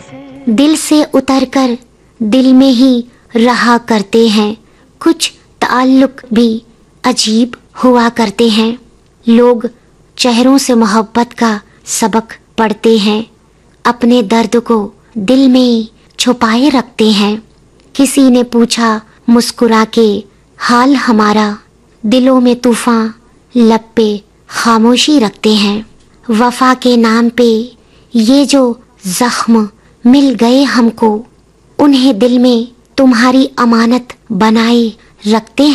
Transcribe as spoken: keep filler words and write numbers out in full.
दिल से उतरकर दिल में ही रहा करते हैं, कुछ ताल्लुक भी अजीब हुआ करते हैं। लोग चेहरों से मोहब्बत का सबक पढ़ते हैं, अपने दर्द को दिल में छुपाए रखते हैं। किसी ने पूछा मुस्कुरा के हाल हमारा, दिलों में तूफान लब पे खामोशी रखते हैं। वफा के नाम पे ये जो जख्म मिल गए हमको, उन्हें दिल में तुम्हारी अमानत बनाए रखते हैं।